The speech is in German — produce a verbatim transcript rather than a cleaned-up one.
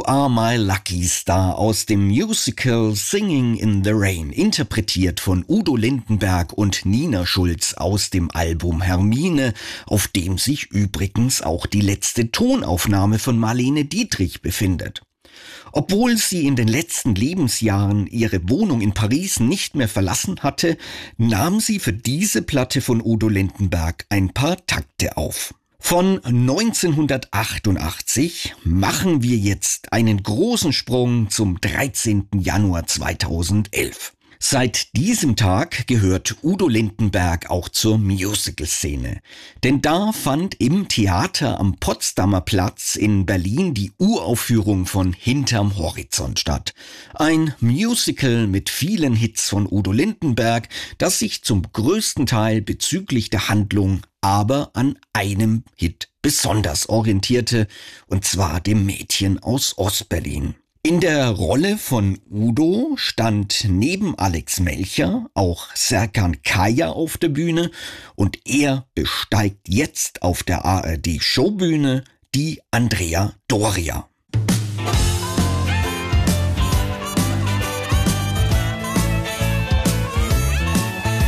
Are My Lucky Star aus dem Musical Singing in the Rain, interpretiert von Udo Lindenberg und Nina Schulz aus dem Album Hermine, auf dem sich übrigens auch die letzte Tonaufnahme von Marlene Dietrich befindet. Obwohl sie in den letzten Lebensjahren ihre Wohnung in Paris nicht mehr verlassen hatte, nahm sie für diese Platte von Udo Lindenberg ein paar Takte auf. Von neunzehnhundertachtundachtzig machen wir jetzt einen großen Sprung zum dreizehnten Januar zweitausendelf. Seit diesem Tag gehört Udo Lindenberg auch zur Musical-Szene. Denn da fand im Theater am Potsdamer Platz in Berlin die Uraufführung von Hinterm Horizont statt. Ein Musical mit vielen Hits von Udo Lindenberg, das sich zum größten Teil bezüglich der Handlung aber an einem Hit besonders orientierte, und zwar dem Mädchen aus Ostberlin. In der Rolle von Udo stand neben Alex Melcher auch Serkan Kaya auf der Bühne, und er besteigt jetzt auf der A R D-Showbühne die Andrea Doria.